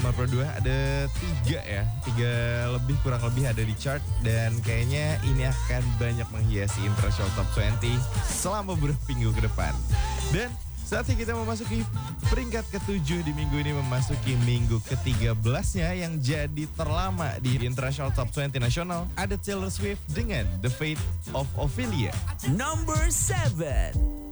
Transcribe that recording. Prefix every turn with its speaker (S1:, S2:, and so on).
S1: nomor 2 ada 3 ya. 3 lebih kurang lebih ada di chart. Dan kayaknya ini akan banyak menghiasi International Top 20 selama beberapa minggu ke depan. Dan saatnya kita memasuki peringkat ke-7 di minggu ini, memasuki minggu ke-13-nya yang jadi terlama di International Top 20 nasional. Ada Taylor Swift dengan The Fate of Ophelia.
S2: Number 7.